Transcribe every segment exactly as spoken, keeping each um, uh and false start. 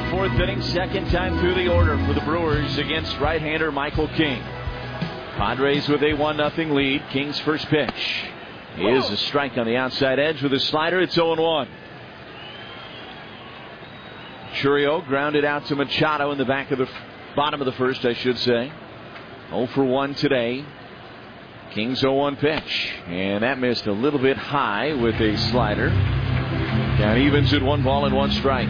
the fourth inning, second time through the order for the Brewers against right-hander Michael King. Padres with a one nothing lead. King's first pitch is a strike on the outside edge with a slider. It's oh one. Chourio grounded out to Machado in the back of the bottom of the first, I should say. oh for one today. King's oh one pitch, and that missed a little bit high with a slider. Count evens at one ball and one strike.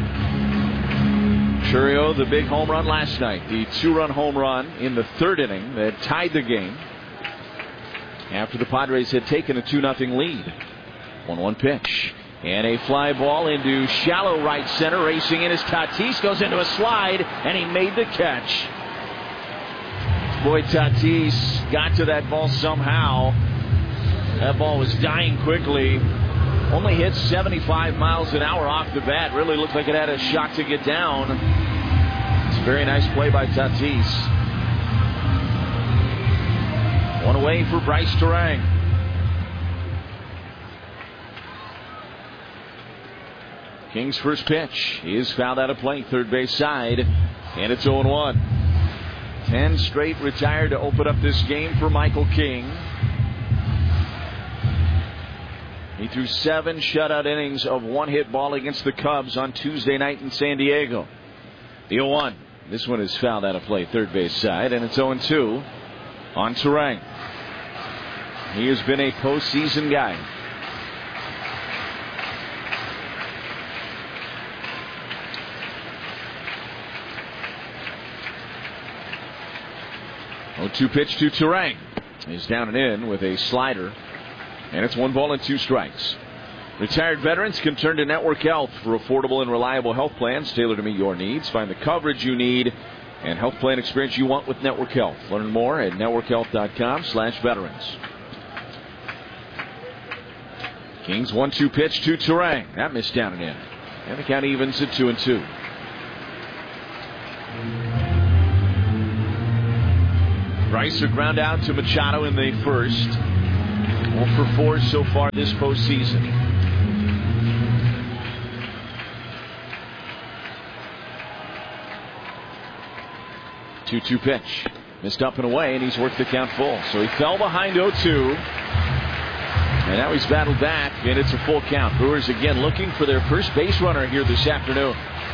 Chourio, the big home run last night, the two-run home run in the third inning that tied the game after the Padres had taken a two nothing lead. one one pitch. And a fly ball into shallow right center. Racing in as Tatis goes into a slide, and he made the catch. Boy, Tatis got to that ball somehow. That ball was dying quickly. Only hit seventy-five miles an hour off the bat. Really looked like it had a shot to get down. It's a very nice play by Tatis. One away for Bryce Turang. King's first pitch is fouled out of play, third base side, and it's oh one. Ten straight retired to open up this game for Michael King. He threw seven shutout innings of one-hit ball against the Cubs on Tuesday night in San Diego. The oh one. This one is fouled out of play, third base side, and it's oh two on Turang. He has been a postseason guy. oh two pitch to Turang. He's down and in with a slider. And it's one ball and two strikes. Retired veterans can turn to Network Health for affordable and reliable health plans tailored to meet your needs. Find the coverage you need and health plan experience you want with Network Health. Learn more at network health dot com slash veterans. King's one two pitch to Turang. That missed down and in. And the count evens at two and two. Bryce a ground out to Machado in the first. one for four so far this postseason. two two pitch. Missed up and away, and he's worked the count full. So he fell behind oh two. And now he's battled back, and it's a full count. Brewers again looking for their first base runner here this afternoon.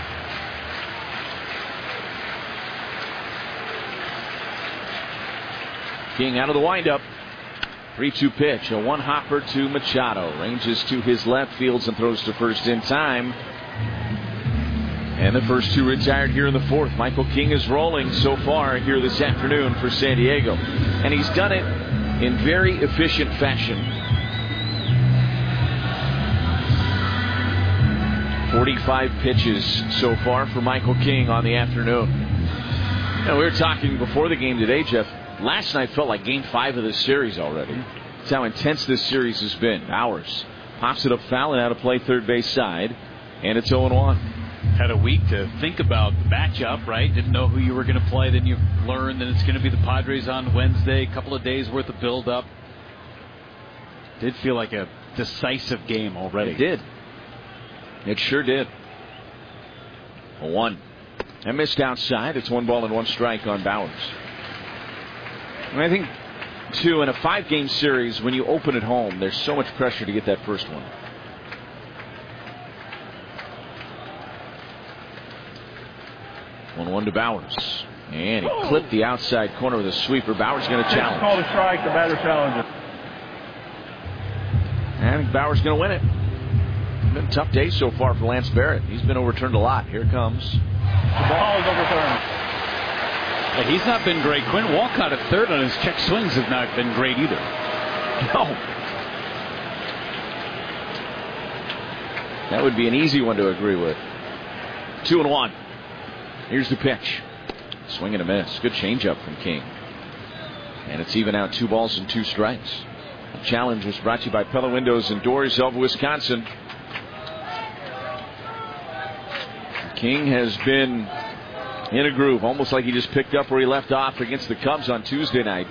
King out of the windup. three two pitch, a one-hopper to Machado. Ranges to his left, fields and throws to first in time. And the first two retired here in the fourth. Michael King is rolling so far here this afternoon for San Diego. And he's done it in very efficient fashion. forty-five pitches so far for Michael King on the afternoon. Now, we were talking before the game today, Jeff. Last night felt like game five of this series already. That's how intense this series has been. Hours. Pops it up foul and out of play third base side. And it's oh one. Had a week to think about the matchup, right? Didn't know who you were going to play. Then you learned that it's going to be the Padres on Wednesday. A couple of days worth of build-up. Did feel like a decisive game already. It did. It sure did. A one. And missed outside. It's one ball and one strike on Bowers. And I think, too, in a five-game series, when you open at home, there's so much pressure to get that first one. one one to Bowers. And he clipped the outside corner with a sweeper. Bowers going to challenge. Call the strike. The batter challenges. And I think Bowers going to win it. It's been a tough day so far for Lance Barrett. He's been overturned a lot. Here it comes. The ball is overturned. Yeah, he's not been great. Quinn Walcott at third on his check swings have not been great either. No. That would be an easy one to agree with. Two and one. Here's the pitch. Swing and a miss. Good changeup from King. And it's even out two balls and two strikes. The challenge was brought to you by Pella Windows and Doors of Wisconsin. King has been in a groove, almost like he just picked up where he left off against the Cubs on Tuesday night.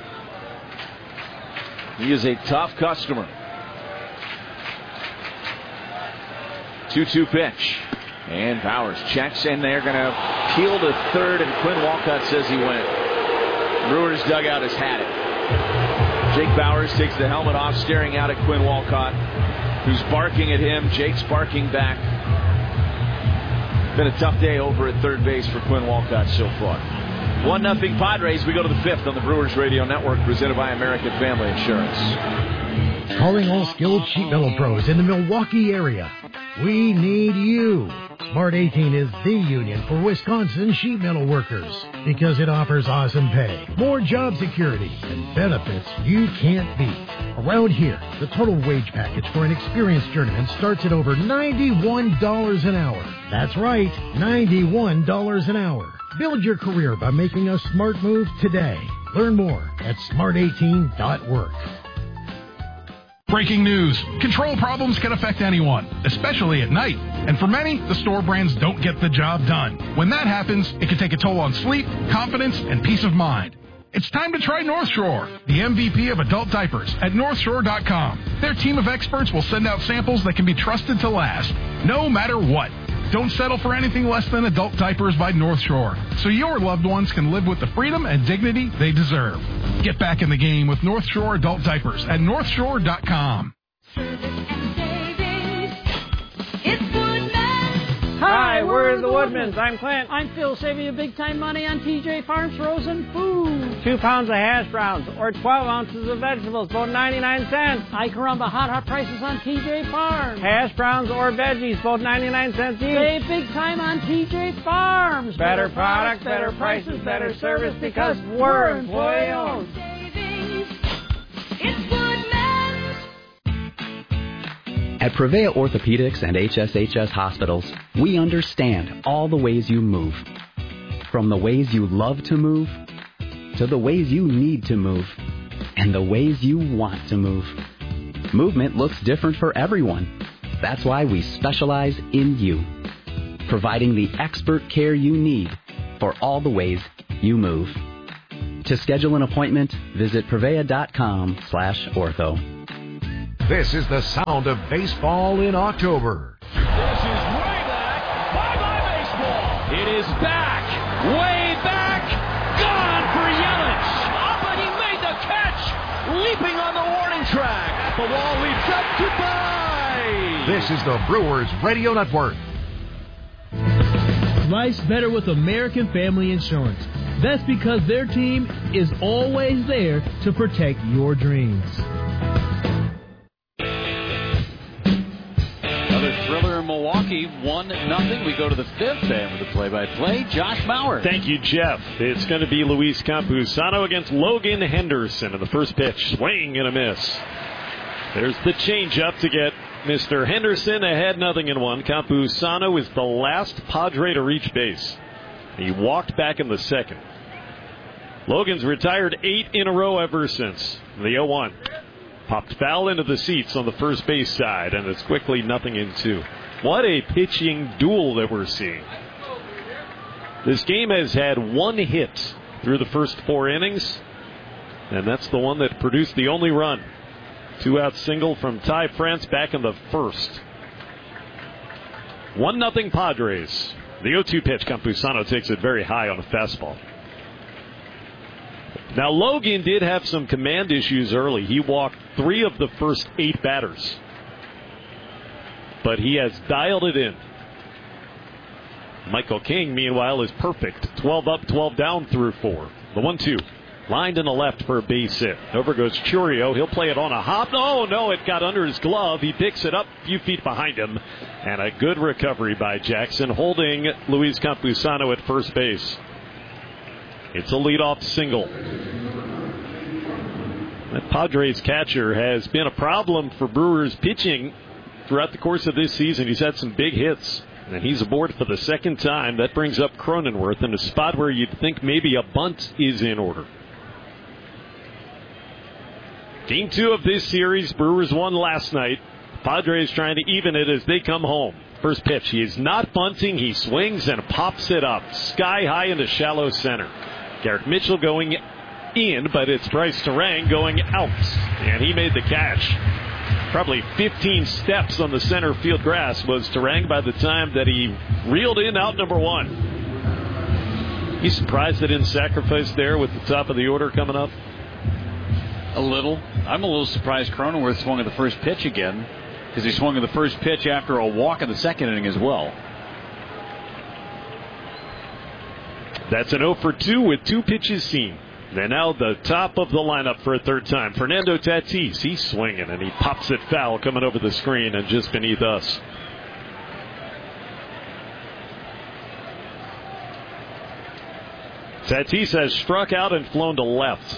He is a tough customer. two two pitch. And Bowers checks, and they're going to peel to third, and Quinn Walcott says he went. Brewers dugout has had it. Jake Bowers takes the helmet off, staring out at Quinn Walcott, who's barking at him. Jake's barking back. Been a tough day over at third base for Quinn Walcott so far. one nothing Padres. We go to the fifth on the Brewers Radio Network, presented by American Family Insurance. Calling all skilled sheet metal pros in the Milwaukee area. We need you. Smart eighteen is the union for Wisconsin sheet metal workers because it offers awesome pay, more job security, and benefits you can't beat. Around here, the total wage package for an experienced journeyman starts at over ninety-one dollars an hour. That's right, ninety-one dollars an hour. Build your career by making a smart move today. Learn more at smart eighteen dot work. Breaking news. Control problems can affect anyone, especially at night. And for many, the store brands don't get the job done. When that happens, it can take a toll on sleep, confidence, and peace of mind. It's time to try North Shore, the M V P of adult diapers at north shore dot com. Their team of experts will send out samples that can be trusted to last, no matter what. Don't settle for anything less than adult diapers by North Shore, so your loved ones can live with the freedom and dignity they deserve. Get back in the game with North Shore adult diapers at north shore dot com. Hi, we're the Woodmans. I'm Clint. I'm Phil, saving you big time money on T J Farms frozen food. Two pounds of hash browns or twelve ounces of vegetables, both ninety-nine cents. Ay caramba, hot, hot prices on T J Farms. Hash browns or veggies, both ninety-nine cents each. Save big time on T J Farms. Better, better products, better prices, better service because we're employee owned. It's Woodmans. At Prevea Orthopedics and H S H S Hospitals, we understand all the ways you move. From the ways you love to move, to the ways you need to move, and the ways you want to move. Movement looks different for everyone. That's why we specialize in you, providing the expert care you need for all the ways you move. To schedule an appointment, visit prevea dot com slash ortho. This is the sound of baseball in October. This is way back. Bye-bye baseball. It is back. Way back. Gone for Yelich. Oh, but he made the catch. Leaping on the warning track. At the wall, leaps up. Goodbye. This is the Brewers Radio Network. Life's better with American Family Insurance. That's because their team is always there to protect your dreams. Thriller in Milwaukee, one nothing. We go to the fifth, and with the play-by-play, Josh Mauer. Thank you, Jeff. It's going to be Luis Campusano against Logan Henderson in the first pitch. Swing and a miss. There's the changeup to get Mister Henderson ahead, nothing in one. Campusano is the last Padre to reach base. He walked back in the second. Logan's retired eight in a row ever since the oh one. Popped foul into the seats on the first base side, and it's quickly nothing in two. What a pitching duel that we're seeing. This game has had one hit through the first four innings, and that's the one that produced the only run. Two-out single from Ty France back in the first. one nothing Padres. The oh two pitch, Campusano takes it very high on a fastball. Now, Logan did have some command issues early. He walked three of the first eight batters. But he has dialed it in. Michael King, meanwhile, is perfect. twelve up, twelve down through four. The one two. Lined in the left for a base hit. Over goes Churio. He'll play it on a hop. Oh, no, it got under his glove. He picks it up a few feet behind him. And a good recovery by Jackson, holding Luis Campusano at first base. It's a leadoff single. That Padres catcher has been a problem for Brewers pitching throughout the course of this season. He's had some big hits, and he's aboard for the second time. That brings up Cronenworth in a spot where you'd think maybe a bunt is in order. Game two of this series, Brewers won last night. Padres trying to even it as they come home. First pitch, he is not bunting. He swings and pops it up sky high into shallow center. Garrett Mitchell going in, but it's Bryce Terang going out, and he made the catch. probably fifteen steps on the center field grass was Turang by the time that he reeled in out number one. You surprised they didn't sacrifice there with the top of the order coming up? A little. I'm a little surprised Cronenworth swung at the first pitch again, because he swung at the first pitch after a walk in the second inning as well. That's an oh for two with two pitches seen. And now the top of the lineup for a third time. Fernando Tatis, he's swinging, and he pops it foul coming over the screen and just beneath us. Tatis has struck out and flown to left.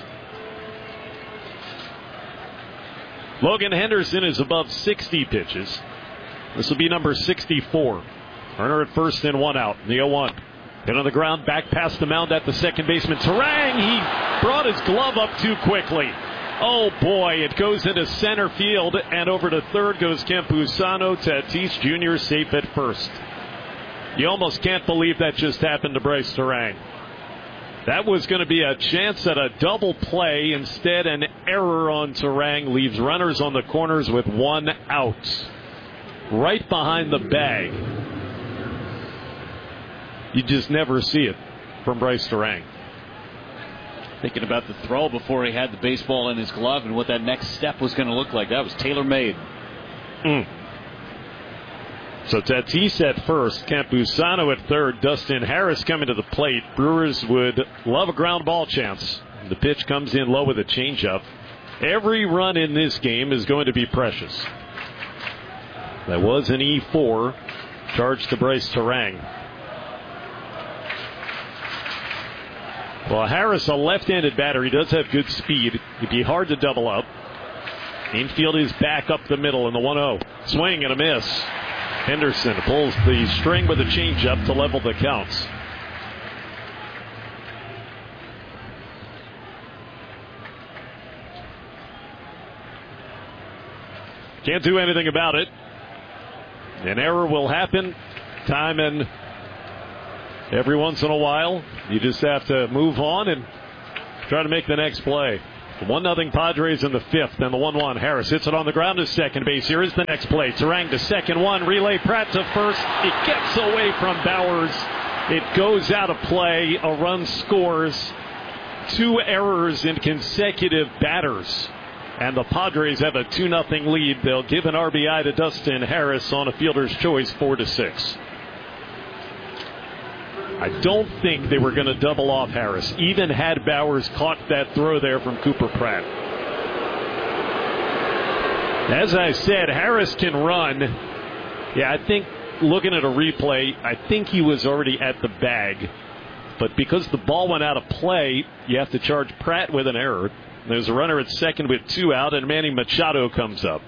Logan Henderson is above sixty pitches. This will be number sixty-four. Runner at first and one out. The oh one. Hit on the ground, back past the mound at the second baseman. Turang, he brought his glove up too quickly. Oh boy, it goes into center field, and over to third goes Campusano. Tatis Junior safe at first. You almost can't believe that just happened to Bryce Turang. That was going to be a chance at a double play. Instead, an error on Turang leaves runners on the corners with one out. Right behind the bag. You just never see it from Bryce Turang. Thinking about the throw before he had the baseball in his glove and what that next step was going to look like. That was tailor-made. Mm. So Tatis at first, Campusano at third, Dustin Harris coming to the plate. Brewers would love a ground ball chance. The pitch comes in low with a changeup. Every run in this game is going to be precious. That was an E four charged to Bryce Turang. Well, Harris, a left-handed batter, he does have good speed. It'd be hard to double up. Infield is back up the middle in the one oh. Swing and a miss. Henderson pulls the string with a changeup to level the counts. Can't do anything about it. An error will happen time and every once in a while. You just have to move on and try to make the next play. one nothing Padres in the fifth, and the one one. Harris hits it on the ground to second base. Here is the next play. Turang to second one. Relay Pratt to first. It gets away from Bowers. It goes out of play. A run scores. Two errors in consecutive batters. And the Padres have a two nothing lead. They'll give an R B I to Dustin Harris on a fielder's choice, four to six. I don't think they were going to double off Harris, even had Bowers caught that throw there from Cooper Pratt. As I said, Harris can run. Yeah, I think looking at a replay, I think he was already at the bag. But because the ball went out of play, you have to charge Pratt with an error. There's a runner at second with two out, and Manny Machado comes up.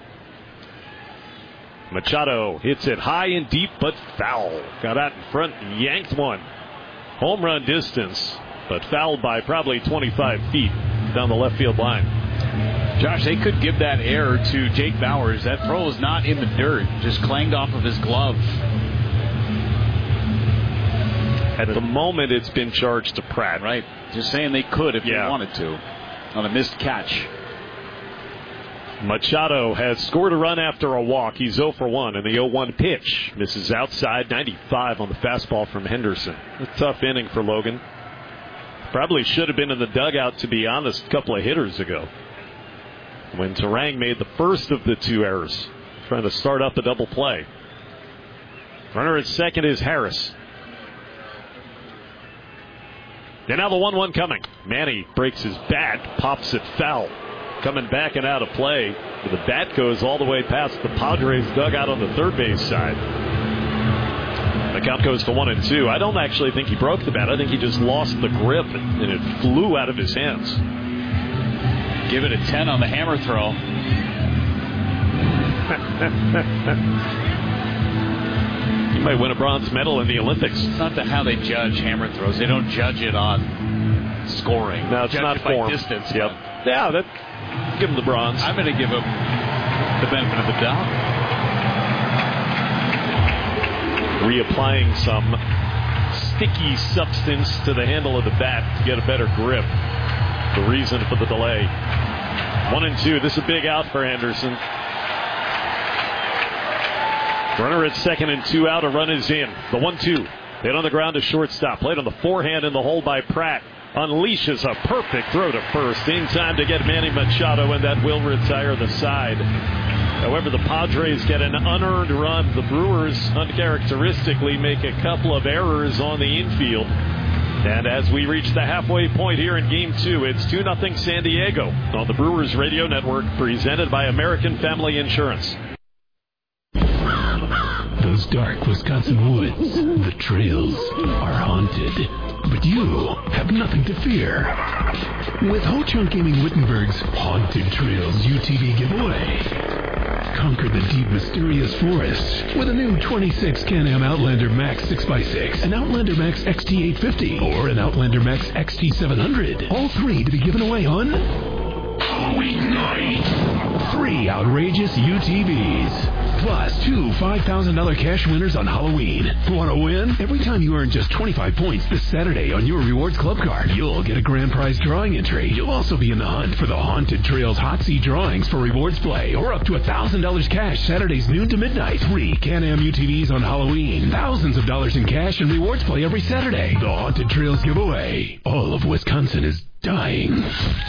Machado hits it high and deep, but foul. Got out in front and yanked one. Home run distance, but fouled by probably twenty-five feet down the left field line. Josh, they could give that error to Jake Bowers. That throw is not in the dirt, just clanged off of his glove. At the moment, it's been charged to Pratt. Right. Just saying they could if yeah. they wanted to on a missed catch. Machado has scored a run after a walk. He's oh for one in the oh one pitch. Misses outside, ninety-five on the fastball from Henderson. A tough inning for Logan. Probably should have been in the dugout, to be honest, a couple of hitters ago, when Turang made the first of the two errors, trying to start up a double play. Runner at second is Harris. And now the one one coming. Manny breaks his bat, pops it foul. Coming back and out of play. The bat goes all the way past the Padres dugout on the third base side. The count goes to one and two. I don't actually think he broke the bat. I think he just lost the grip and it flew out of his hands. Give it a ten on the hammer throw. He might win a bronze medal in the Olympics. It's not that how they judge hammer throws. They don't judge it on scoring. No, it's judge not it by form. Distance. Yep. Yeah, that. Give him the bronze. I'm going to give him the benefit of the doubt. Reapplying some sticky substance to the handle of the bat to get a better grip. The reason for the delay. One and two. This is a big out for Anderson. Runner at second and two out. A run is in. The one two. Hit on the ground to shortstop. Played on the forehand in the hole by Pratt. Unleashes a perfect throw to first. In time to get Manny Machado, and that will retire the side. However, the Padres get an unearned run. The Brewers uncharacteristically make a couple of errors on the infield. And as we reach the halfway point here in Game two, it's two nothing San Diego on the Brewers Radio Network, presented by American Family Insurance. Those dark Wisconsin woods, the trails, are haunted. But you have nothing to fear. With Ho Chunk Gaming Wittenberg's Haunted Trails U T V giveaway. Conquer the deep, mysterious forests with a new twenty-six Can-Am Outlander Max six by six, an Outlander Max X T eight fifty, or an Outlander Max X T seven hundred. All three to be given away on Halloween night. Three outrageous U T Vs. Plus two five thousand dollars cash winners on Halloween. Want to win? Every time you earn just twenty-five points this Saturday on your Rewards Club card, you'll get a grand prize drawing entry. You'll also be in the hunt for the Haunted Trails Hot Seat drawings for Rewards Play, or up to one thousand dollars cash Saturdays noon to midnight. Three Can-Am U T Vs on Halloween. Thousands of dollars in cash and Rewards Play every Saturday. The Haunted Trails giveaway. All of Wisconsin is dying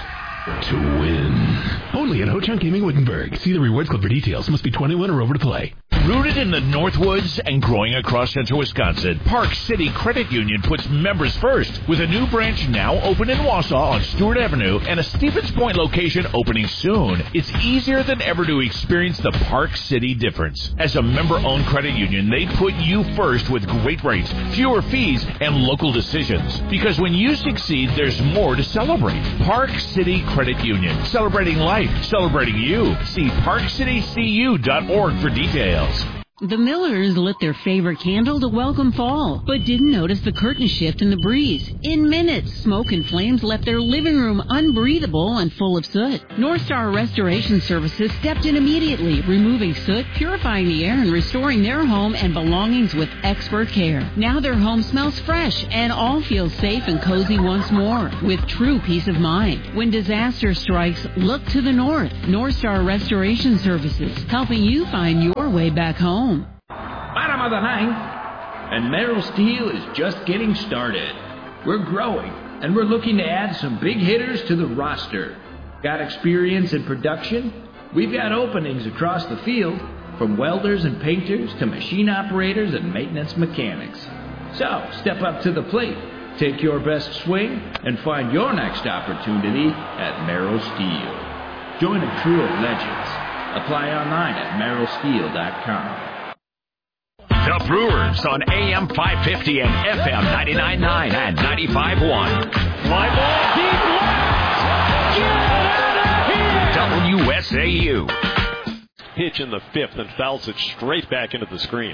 to win. Only at Ho Chunk Gaming Wittenberg. See the Rewards Club for details. Must be twenty-one or over to play. Rooted in the Northwoods and growing across central Wisconsin, Park City Credit Union puts members first, with a new branch now open in Wausau on Stewart Avenue and a Stevens Point location opening soon. It's easier than ever to experience the Park City difference. As a member-owned credit union, they put you first with great rates, fewer fees, and local decisions. Because when you succeed, there's more to celebrate. Park City Credit Union. Celebrating life. Celebrating you. See park city c u dot org for details. The Millers lit their favorite candle to welcome fall, but didn't notice the curtain shift in the breeze. In minutes, smoke and flames left their living room unbreathable and full of soot. North Star Restoration Services stepped in immediately, removing soot, purifying the air, and restoring their home and belongings with expert care. Now their home smells fresh, and all feel safe and cozy once more, with true peace of mind. When disaster strikes, look to the north. North Star Restoration Services, helping you find your way back home. Bottom of the ninth, and Merrill Steel is just getting started. We're growing, and we're looking to add some big hitters to the roster. Got experience in production? We've got openings across the field, from welders and painters to machine operators and maintenance mechanics. So, step up to the plate, take your best swing, and find your next opportunity at Merrill Steel. Join a crew of legends. Apply online at merrill steel dot com. The Brewers on A M five fifty and F M ninety-nine point nine and ninety-five point one. Fly ball deep left. Get out of here! W S A U. Pitch in the fifth and fouls it straight back into the screen.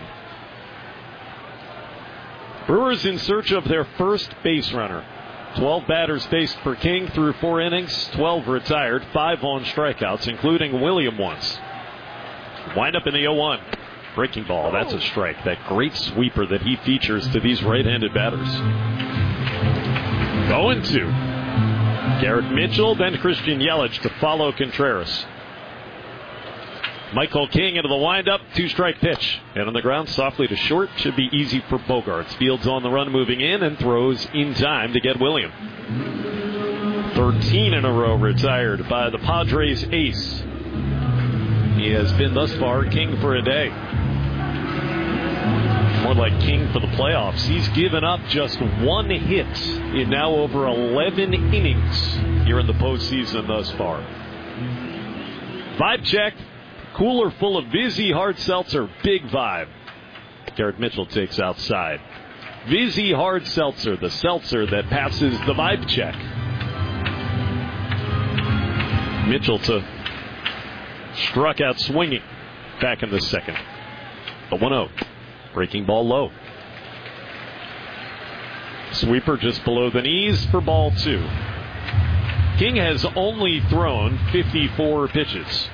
Brewers in search of their first base runner. twelve batters faced for King through four innings, twelve retired, five on strikeouts, including William once. Wind up in the oh one. Breaking ball, that's a strike. That great sweeper that he features to these right-handed batters. Going to Garrett Mitchell, then Christian Yelich to follow Contreras. Michael King into the windup, two-strike pitch. And on the ground, softly to short, should be easy for Bogaerts. Fields on the run, moving in, and throws in time to get William. thirteen in a row retired by the Padres ace. He has been thus far King for a day. More like King for the playoffs. He's given up just one hit in now over eleven innings here in the postseason thus far. Vibe check. Cooler full of Vizzy Hard Seltzer. Big vibe. Garrett Mitchell takes outside. Vizzy Hard Seltzer, the seltzer that passes the vibe check. Mitchell to struck out swinging back in the second. The one oh. Breaking ball low. Sweeper just below the knees for ball two. King has only thrown fifty-four pitches.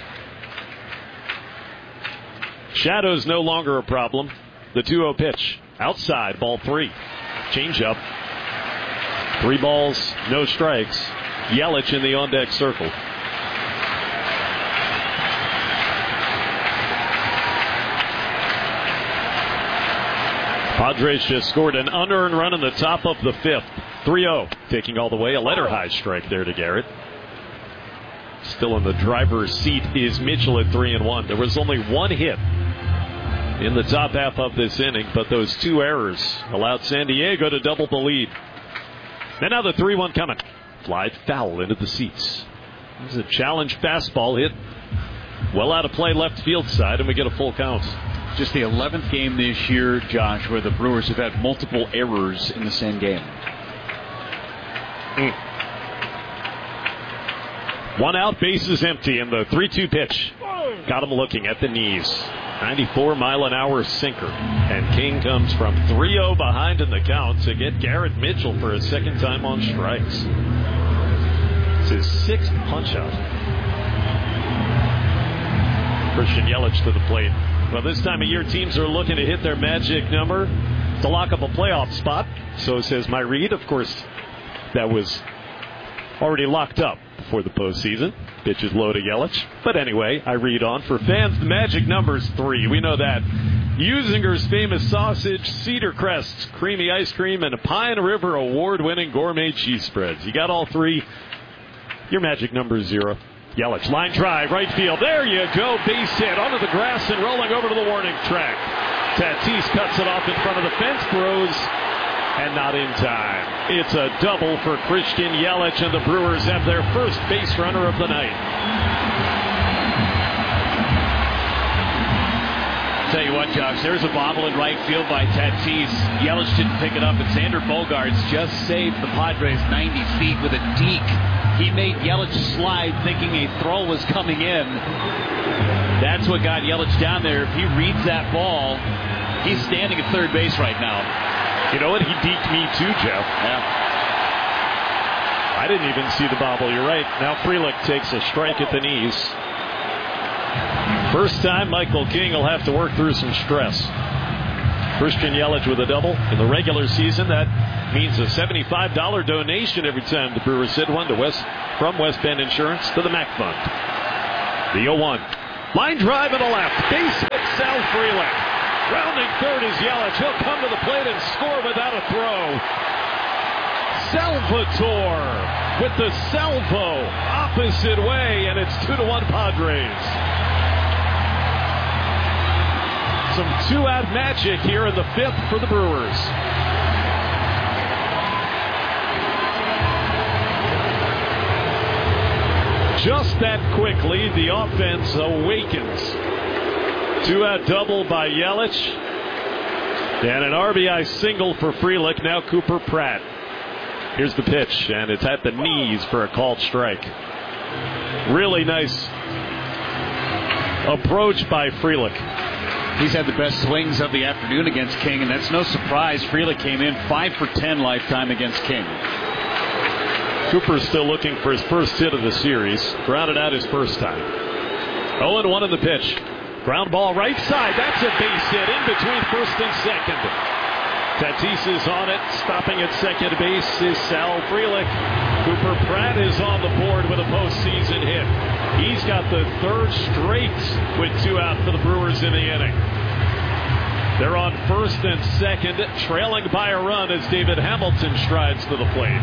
Shadows no longer a problem. The two oh pitch. Outside, ball three. Changeup. Three balls, no strikes. Yelich in the on-deck circle. Padres just scored an unearned run in the top of the fifth. three oh. Taking all the way. A letter high strike there to Garrett. Still in the driver's seat is Mitchell at three and one. There was only one hit in the top half of this inning, but those two errors allowed San Diego to double the lead. And now the three one coming. Fly foul into the seats. This is a challenge fastball hit well out of play left field side, and we get a full count. Just the eleventh game this year, Josh, where the Brewers have had multiple errors in the same game. Mm. One out, bases empty, and the three two pitch. Got him looking at the knees. ninety-four mile an hour sinker. And King comes from three oh behind in the count to get Garrett Mitchell for his second time on strikes. It's his sixth punch out. Christian Yelich to the plate. Well, this time of year, teams are looking to hit their magic number to lock up a playoff spot. So says my read. Of course, that was already locked up before the postseason. Pitch is low to Yelich. But anyway, I read on. For fans, the magic number's three. We know that. Usinger's famous sausage, Cedar Crest's creamy ice cream, and a Pine River award-winning gourmet cheese spreads. You got all three. Your magic number is zero. Yelich, line drive, right field. There you go. Base hit onto the grass and rolling over to the warning track. Tatis cuts it off in front of the fence, throws, and not in time. It's a double for Christian Yelich, and the Brewers have their first base runner of the night. Tell you what, Josh, there's a bobble in right field by Tatis. Yelich didn't pick it up, and Xander Bogaerts just saved the Padres ninety feet with a deke. He made Yelich slide thinking a throw was coming in. That's what got Yelich down there. If he reads that ball, he's standing at third base right now. You know what? He deked me too, Jeff. Yeah. I didn't even see the bobble. You're right. Now Frelick takes a strike at the knees. First time Michael King will have to work through some stress. Christian Yelich with a double in the regular season. That means a seventy-five dollars donation every time the Brewers hit one to West from West Bend Insurance to the Mac Fund. The oh one. Line drive to the left. Base hit, Sal Frelick. Rounding third is Yelich. He'll come to the plate and score without a throw. Salvatore with the salvo opposite way, and it's two to one Padres. Some two-out magic here in the fifth for the Brewers. Just that quickly, the offense awakens. Two-out double by Yelich. And an R B I single for Frelick. Now Cooper Pratt. Here's the pitch, and it's at the knees for a called strike. Really nice approach by Frelick. He's had the best swings of the afternoon against King, and that's no surprise. Frelick came in five for ten lifetime against King. Cooper's still looking for his first hit of the series. Grounded out his first time. oh and one in the pitch. Ground ball right side. That's a base hit in between first and second. Tatis is on it. Stopping at second base is Sal Frelick. Cooper Pratt is on the board with a postseason hit. He's got the third straight with two out for the Brewers in the inning. They're on first and second, trailing by a run as David Hamilton strides to the plate.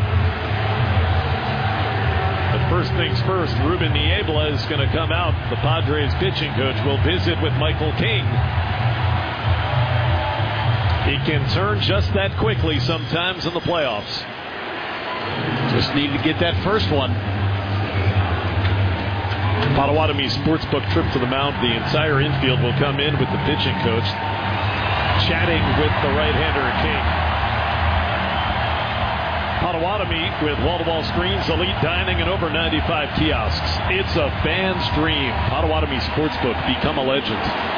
But first things first, Ruben Niebla is going to come out. The Padres pitching coach will visit with Michael King. He can turn just that quickly sometimes in the playoffs. Just need to get that first one. Potawatomi Sportsbook trip to the mound. The entire infield will come in with the pitching coach chatting with the right-hander King. Potawatomi with wall-to-wall screens, elite dining, and over ninety-five kiosks. It's a fan's dream. Potawatomi Sportsbook, become a legend.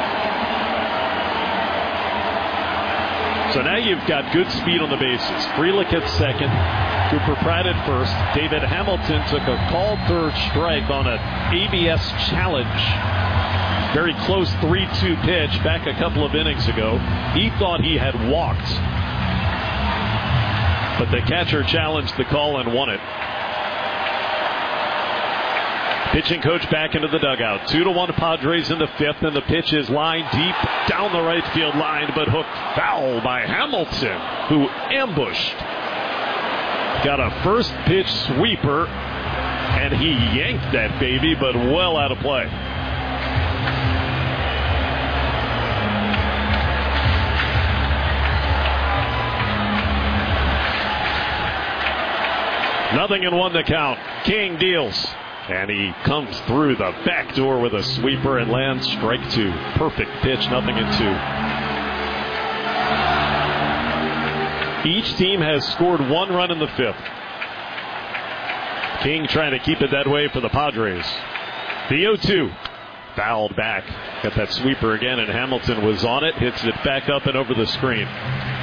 So now you've got good speed on the bases. Frelick at second. Cooper Pratt at first. David Hamilton took a called third strike on an A B S challenge. Very close three two pitch back a couple of innings ago. He thought he had walked. But the catcher challenged the call and won it. Pitching coach back into the dugout. Two to one Padres in the fifth, and the pitch is lined deep down the right field line, but hooked foul by Hamilton, who ambushed. Got a first pitch sweeper, and he yanked that baby, but well out of play. Nothing in one to count. King deals. And he comes through the back door with a sweeper and lands strike two. Perfect pitch, nothing in two. Each team has scored one run in the fifth. King trying to keep it that way for the Padres. The oh two. Fouled back. Got that sweeper again, and Hamilton was on it. Hits it back up and over the screen.